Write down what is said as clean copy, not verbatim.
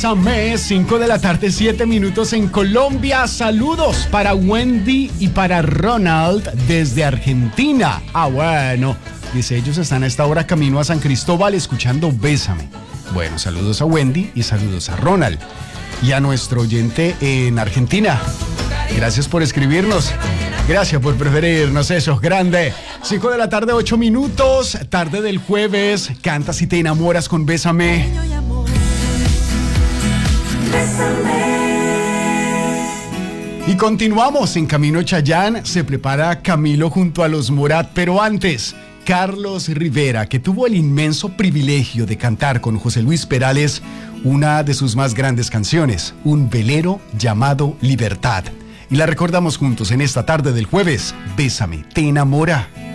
Bésame, 5 de la tarde, 7 minutos en Colombia. Saludos para Wendy y para Ronald desde Argentina. Bueno, dice, ellos están a esta hora camino a San Cristóbal escuchando Bésame. Bueno, saludos a Wendy y saludos a Ronald. Y a nuestro oyente en Argentina. Gracias por escribirnos. Gracias por preferirnos, eso es grande. 5 de la tarde, 8 minutos, tarde del jueves. Cantas y te enamoras con Bésame. Y continuamos en Camino Chayán. Se prepara Camilo junto a los Morat, pero antes, Carlos Rivera, que tuvo el inmenso privilegio de cantar con José Luis Perales una de sus más grandes canciones, un velero llamado Libertad. Y la recordamos juntos en esta tarde del jueves. Bésame, te enamora.